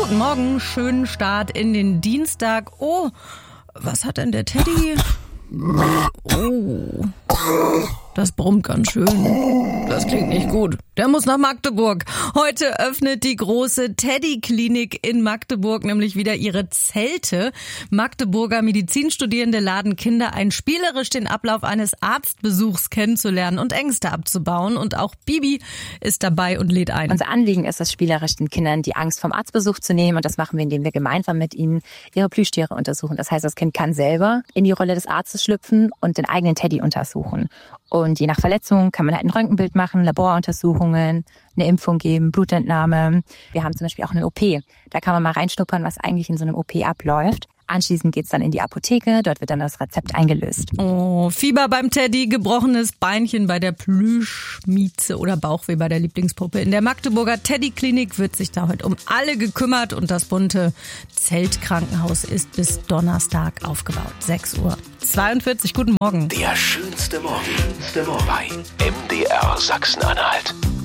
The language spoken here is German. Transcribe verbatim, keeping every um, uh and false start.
guten Morgen, schönen Start in den Dienstag. Oh, was hat denn der Teddy? Oh, das brummt ganz schön. Das klingt nicht gut. Der muss nach Magdeburg. Heute öffnet die große Teddy-Klinik in Magdeburg nämlich wieder ihre Zelte. Magdeburger Medizinstudierende laden Kinder ein, spielerisch den Ablauf eines Arztbesuchs kennenzulernen und Ängste abzubauen. Und auch Bibi ist dabei und lädt ein. Unser Anliegen ist es, spielerisch den Kindern die Angst vom Arztbesuch zu nehmen. Und das machen wir, indem wir gemeinsam mit ihnen ihre Plüschtiere untersuchen. Das heißt, das Kind kann selber in die Rolle des Arztes schlüpfen und den eigenen Teddy untersuchen. Und je nach Verletzung kann man halt ein Röntgenbild machen, Laboruntersuchungen, eine Impfung geben, Blutentnahme. Wir haben zum Beispiel auch eine O P. Da kann man mal reinschnuppern, was eigentlich in so einem O P abläuft. Anschließend geht's dann in die Apotheke, dort wird dann das Rezept eingelöst. Oh, Fieber beim Teddy, gebrochenes Beinchen bei der Plüschmieze oder Bauchweh bei der Lieblingspuppe. In der Magdeburger Teddy-Klinik wird sich da heute um alle gekümmert und das bunte Zeltkrankenhaus ist bis Donnerstag aufgebaut. sechs Uhr zweiundvierzig, guten Morgen. Der schönste Morgen bei M D R Sachsen-Anhalt.